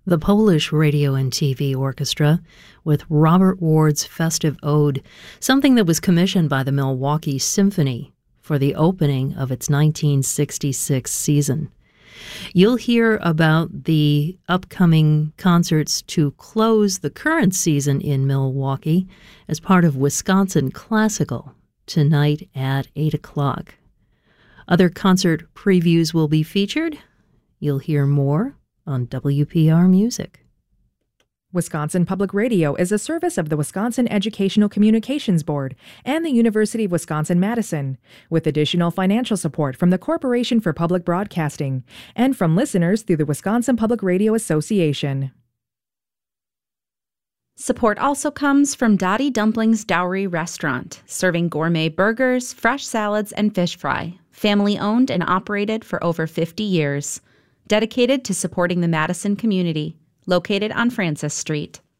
The Polish Radio and TV Orchestra with Robert Ward's Festive Ode, something that was commissioned by the Milwaukee Symphony for the opening of its 1966 season. You'll hear about the upcoming concerts to close the current season in Milwaukee as part of Wisconsin Classical tonight at 8 o'clock. Other concert previews will be featured. You'll hear more on WPR Music. Wisconsin Public Radio is a service of the Wisconsin Educational Communications Board and the University of Wisconsin-Madison, with additional financial support from the Corporation for Public Broadcasting and from listeners through the Wisconsin Public Radio Association. Support also comes from Dottie Dumplings Dowry Restaurant, serving gourmet burgers, fresh salads, and fish fry. Family-owned and operated for over 50 years. Dedicated to supporting the Madison community. Located on Francis Street.